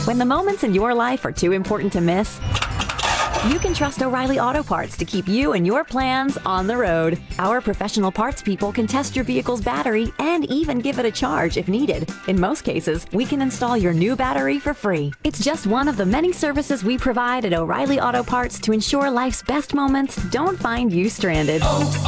When the moments in your life are too important to miss, you can trust O'Reilly Auto Parts to keep you and your plans on the road. Our professional parts people can test your vehicle's battery and even give it a charge if needed. In most cases, we can install your new battery for free. It's just one of the many services we provide at O'Reilly Auto Parts to ensure life's best moments don't find you stranded.